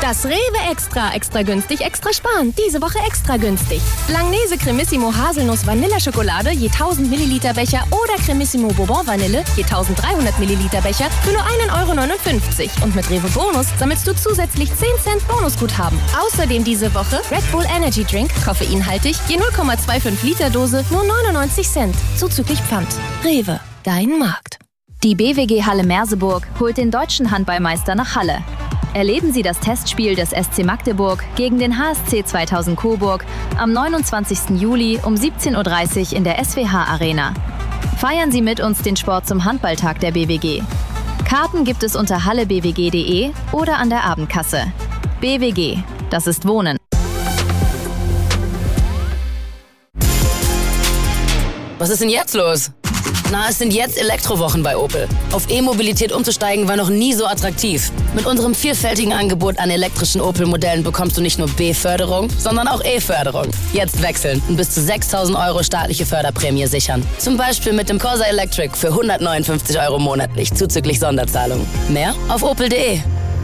Das Rewe Extra. Extra günstig, extra sparen. Diese Woche extra günstig. Langnese Cremissimo Haselnuss Vanilleschokolade je 1000 Milliliter Becher oder Cremissimo Bourbon Vanille je 1300 Milliliter Becher für nur 1,59 €. Und mit Rewe Bonus sammelst du zusätzlich 10 Cent Bonusguthaben. Außerdem diese Woche Red Bull Energy Drink, koffeinhaltig, je 0,25 Liter Dose, nur 99 Cent. Zuzüglich Pfand. Rewe, dein Markt. Die BWG Halle Merseburg holt den deutschen Handballmeister nach Halle. Erleben Sie das Testspiel des SC Magdeburg gegen den HSC 2000 Coburg am 29. Juli um 17:30 Uhr in der SWH Arena. Feiern Sie mit uns den Sport zum Handballtag der BWG. Karten gibt es unter hallebwg.de oder an der Abendkasse. BWG, das ist Wohnen. Was ist denn jetzt los? Na, es sind jetzt Elektrowochen bei Opel. Auf E-Mobilität umzusteigen war noch nie so attraktiv. Mit unserem vielfältigen Angebot an elektrischen Opel-Modellen bekommst du nicht nur B-Förderung, sondern auch E-Förderung. Jetzt wechseln und bis zu 6.000 € staatliche Förderprämie sichern. Zum Beispiel mit dem Corsa Electric für 159 € monatlich, zuzüglich Sonderzahlung. Mehr auf opel.de.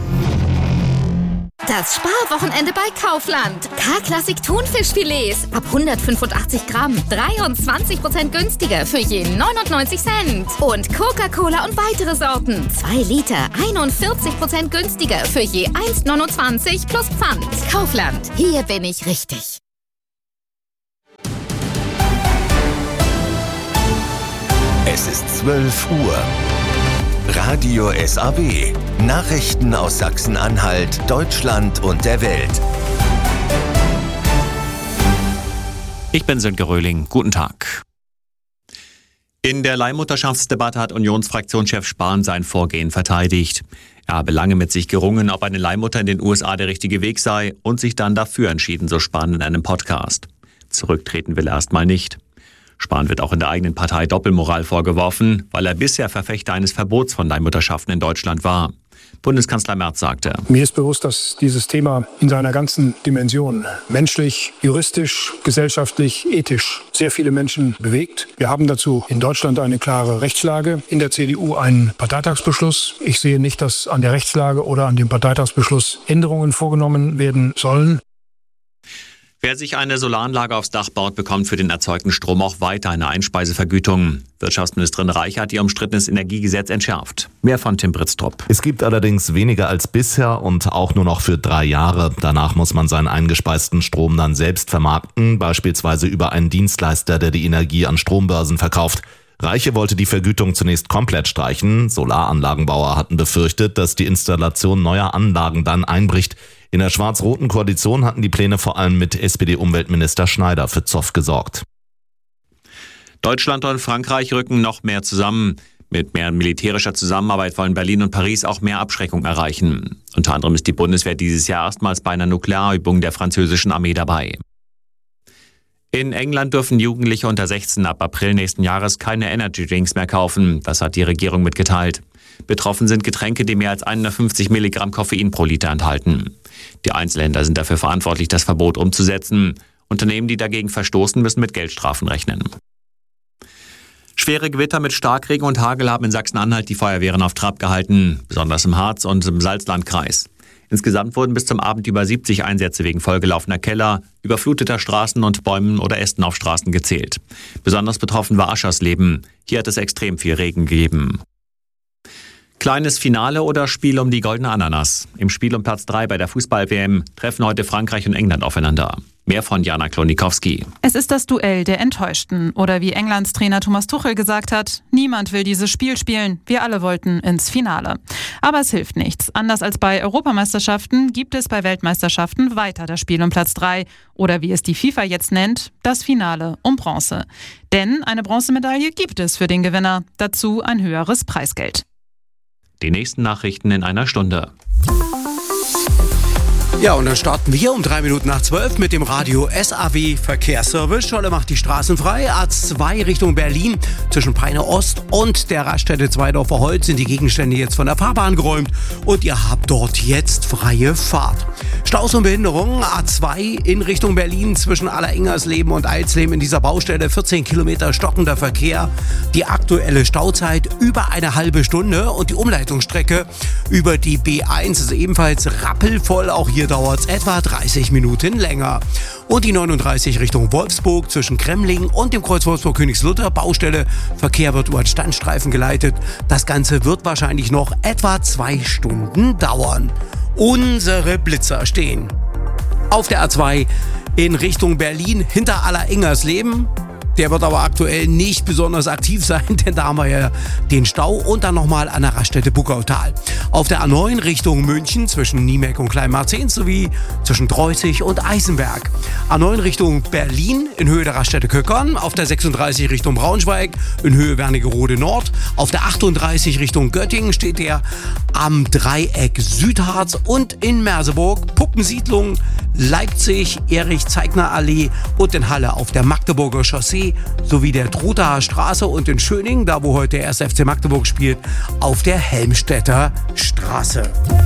Das Sparwochenende bei Kaufland. K-Klassik Thunfischfilets ab 185 Gramm. 23% günstiger für je 99 Cent. Und Coca-Cola und weitere Sorten. 2 Liter, 41% günstiger für je 1,29 plus Pfand. Kaufland, hier bin ich richtig. Es ist 12 Uhr. Radio SAW. Nachrichten aus Sachsen-Anhalt, Deutschland und der Welt. Ich bin Sönke Röhling. Guten Tag. In der Leihmutterschaftsdebatte hat Unionsfraktionschef Spahn sein Vorgehen verteidigt. Er habe lange mit sich gerungen, ob eine Leihmutter in den USA der richtige Weg sei und sich dann dafür entschieden, so Spahn in einem Podcast. Zurücktreten will er erstmal nicht. Spahn wird auch in der eigenen Partei Doppelmoral vorgeworfen, weil er bisher Verfechter eines Verbots von Leihmutterschaften in Deutschland war. Bundeskanzler Merz sagte: Mir ist bewusst, dass dieses Thema in seiner ganzen Dimension menschlich, juristisch, gesellschaftlich, ethisch sehr viele Menschen bewegt. Wir haben dazu in Deutschland eine klare Rechtslage, in der CDU einen Parteitagsbeschluss. Ich sehe nicht, dass an der Rechtslage oder an dem Parteitagsbeschluss Änderungen vorgenommen werden sollen. Wer sich eine Solaranlage aufs Dach baut, bekommt für den erzeugten Strom auch weiter eine Einspeisevergütung. Wirtschaftsministerin Reich hat ihr umstrittenes Energiegesetz entschärft. Mehr von Tim Britztrup. Es gibt allerdings weniger als bisher und auch nur noch für 3 Jahre. Danach muss man seinen eingespeisten Strom dann selbst vermarkten, beispielsweise über einen Dienstleister, der die Energie an Strombörsen verkauft. Reiche wollte die Vergütung zunächst komplett streichen. Solaranlagenbauer hatten befürchtet, dass die Installation neuer Anlagen dann einbricht. In der schwarz-roten Koalition hatten die Pläne vor allem mit SPD-Umweltminister Schneider für Zoff gesorgt. Deutschland und Frankreich rücken noch mehr zusammen. Mit mehr militärischer Zusammenarbeit wollen Berlin und Paris auch mehr Abschreckung erreichen. Unter anderem ist die Bundeswehr dieses Jahr erstmals bei einer Nuklearübung der französischen Armee dabei. In England dürfen Jugendliche unter 16 ab April nächsten Jahres keine Energy Drinks mehr kaufen. Das hat die Regierung mitgeteilt. Betroffen sind Getränke, die mehr als 150 Milligramm Koffein pro Liter enthalten. Die Einzelhändler sind dafür verantwortlich, das Verbot umzusetzen. Unternehmen, die dagegen verstoßen, müssen mit Geldstrafen rechnen. Schwere Gewitter mit Starkregen und Hagel haben in Sachsen-Anhalt die Feuerwehren auf Trab gehalten, besonders im Harz und im Salzlandkreis. Insgesamt wurden bis zum Abend über 70 Einsätze wegen vollgelaufener Keller, überfluteter Straßen und Bäumen oder Ästen auf Straßen gezählt. Besonders betroffen war Aschersleben. Hier hat es extrem viel Regen gegeben. Kleines Finale oder Spiel um die goldene Ananas. Im Spiel um Platz 3 bei der Fußball-WM treffen heute Frankreich und England aufeinander. Mehr von Jana Klonikowski. Es ist das Duell der Enttäuschten. Oder wie Englands Trainer Thomas Tuchel gesagt hat, niemand will dieses Spiel spielen. Wir alle wollten ins Finale. Aber es hilft nichts. Anders als bei Europameisterschaften gibt es bei Weltmeisterschaften weiter das Spiel um Platz 3. Oder wie es die FIFA jetzt nennt, das Finale um Bronze. Denn eine Bronzemedaille gibt es für den Gewinner. Dazu ein höheres Preisgeld. Die nächsten Nachrichten in einer Stunde. Ja, und dann starten wir um 11:03 mit dem Radio SAW Verkehrsservice. Scholle macht die Straßen frei. A2 Richtung Berlin zwischen Peine Ost und der Raststätte Zweidorfer Holz sind die Gegenstände jetzt von der Fahrbahn geräumt und ihr habt dort jetzt freie Fahrt. Staus und Behinderungen. A2 in Richtung Berlin zwischen Alleringers-Leben und Eilsleben in dieser Baustelle. 14 Kilometer stockender Verkehr. Die aktuelle Stauzeit über eine halbe Stunde und die Umleitungsstrecke über die B1 ist ebenfalls rappelvoll. Auch hier dauert es etwa 30 Minuten länger. Und die 39 Richtung Wolfsburg zwischen Kremlingen und dem Kreuz Wolfsburg-Königslutter Baustelle. Verkehr wird über den Standstreifen geleitet. Das Ganze wird wahrscheinlich noch etwa 2 Stunden dauern. Unsere Blitzer stehen auf der A2 in Richtung Berlin hinter Alleringers-Leben. Der wird aber aktuell nicht besonders aktiv sein, denn da haben wir ja den Stau und dann nochmal an der Raststätte Buckautal. Auf der A9 Richtung München zwischen Niemek und Kleinmarzehn sowie zwischen Treuzig und Eisenberg. A9 Richtung Berlin in Höhe der Raststätte Köckern. Auf der 36 Richtung Braunschweig in Höhe Wernigerode Nord. Auf der 38 Richtung Göttingen steht der am Dreieck Südharz und in Merseburg Puppensiedlung, Leipzig, Erich-Zeigner-Allee und in Halle auf der Magdeburger Chaussee sowie der Trothaer Straße und in Schöning, da wo heute der 1. FC Magdeburg spielt, auf der Helmstedter Straße.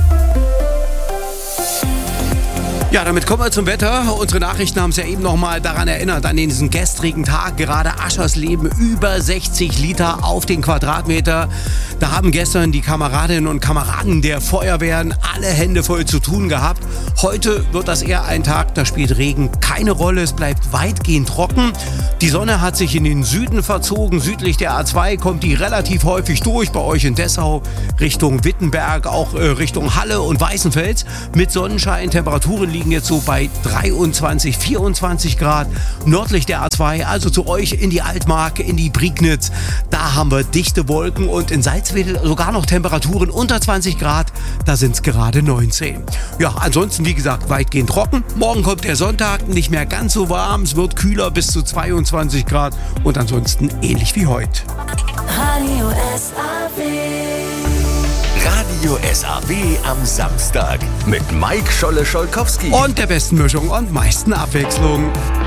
Ja, damit kommen wir zum Wetter. Unsere Nachrichten haben es ja eben nochmal daran erinnert, an diesen gestrigen Tag. Gerade Aschersleben über 60 Liter auf den Quadratmeter. Da haben gestern die Kameradinnen und Kameraden der Feuerwehren alle Hände voll zu tun gehabt. Heute wird das eher ein Tag, da spielt Regen keine Rolle. Es bleibt weitgehend trocken. Die Sonne hat sich in den Süden verzogen. Südlich der A2 kommt die relativ häufig durch. Bei euch in Dessau, Richtung Wittenberg, auch Richtung Halle und Weißenfels. Mit Sonnenschein, Temperaturen liegen jetzt so bei 23, 24 Grad. Nördlich der A2, also zu euch in die Altmark, in die Prignitz. Da haben wir dichte Wolken und in Salzwedel sogar noch Temperaturen unter 20 Grad. Da sind es gerade 19. Ja, ansonsten wie gesagt weitgehend trocken. Morgen kommt der Sonntag, nicht mehr ganz so warm. Es wird kühler bis zu 22 Grad und ansonsten ähnlich wie heute. Radio SAW. Radio SAW am Samstag mit Mike Scholle-Scholkowski. Und der besten Mischung und meisten Abwechslung.